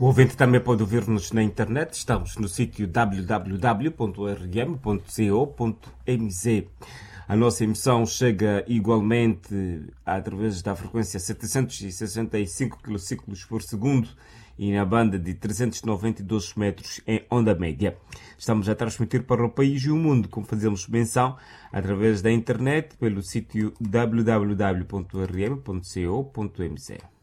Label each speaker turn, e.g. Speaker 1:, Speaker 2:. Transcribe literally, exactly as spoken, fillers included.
Speaker 1: O ouvinte também pode ouvir-nos na internet. Estamos no sítio w w w ponto r m ponto co ponto m z. A nossa emissão chega igualmente através da frequência setecentos e sessenta e cinco quilociclos por segundo e na banda de trezentos e noventa e dois metros em onda média. Estamos a transmitir para o país e o mundo, como fazemos menção, através da internet pelo sítio w w w ponto r m ponto co ponto m z.